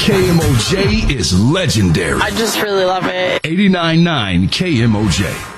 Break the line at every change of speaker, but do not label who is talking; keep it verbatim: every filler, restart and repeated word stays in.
K M O J is legendary.
I just really love it.
eighty-nine point nine K M O J.